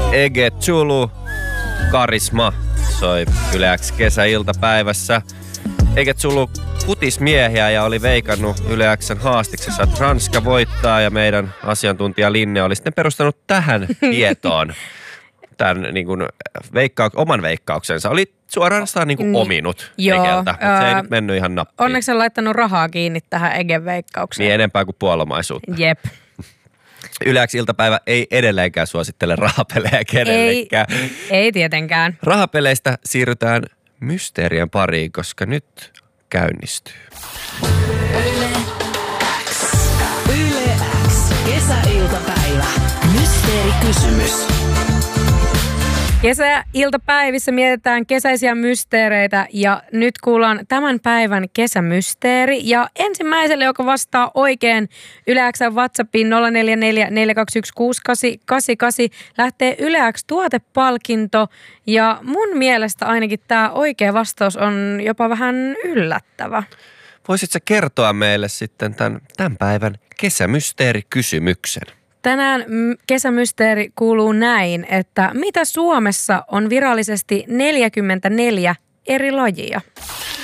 Ege Zulu, Karisma soi Yle X kesäiltapäivässä. Ege Zulu kutis miehiä ja oli veikannut Yle X:n haastiksessa, että Ranska voittaa, ja meidän asiantuntija Linne oli sitten perustanut tähän tietoon tämän niin kuin oman veikkauksensa. Oli suorastaan niin kuin ominut Egeltä, mutta se ei nyt mennyt ihan nappiin. Onneksi on laittanut rahaa kiinni tähän Egen veikkaukseen. Niin enempää kuin puolomaisuutta. Jep. Yle X iltapäivä ei edelleenkään suosittele rahapelejä kenellekään. Ei tietenkään. Rahapeleistä siirrytään mysteerien pariin, koska nyt käynnistyy. Yle X. Yle X. Kesäiltapäivä. Mysteerikysymys. Kesäiltapäivissä mietitään kesäisiä mysteereitä ja nyt kuullaan tämän päivän kesämysteeri. Ja ensimmäiselle, joka vastaa oikein Yle X:n WhatsAppiin 0444216888, lähtee Yle X tuotepalkinto. Ja mun mielestä ainakin tämä oikea vastaus on jopa vähän yllättävä. Voisitko kertoa meille sitten tämän päivän kesämysteerikysymyksen? Tänään kesämysteeri kuuluu näin, että mitä Suomessa on virallisesti 44 eri lajia?